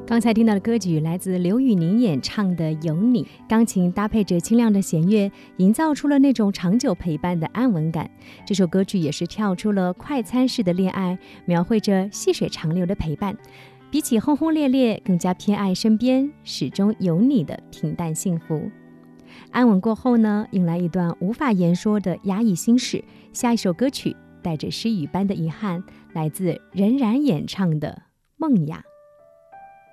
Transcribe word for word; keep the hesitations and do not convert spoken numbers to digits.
刚才听到的歌曲来自刘宇宁演唱的《有你》，钢琴搭配着清亮的弦乐，营造出了那种长久陪伴的安稳感。这首歌曲也是跳出了快餐式的恋爱，描绘着细水长流的陪伴。比起轰轰烈烈，更加偏爱身边始终有你的平淡幸福。安稳过后呢，迎来一段无法言说的压抑心事。下一首歌曲带着诗语般的遗憾，来自任然演唱的《梦雅》。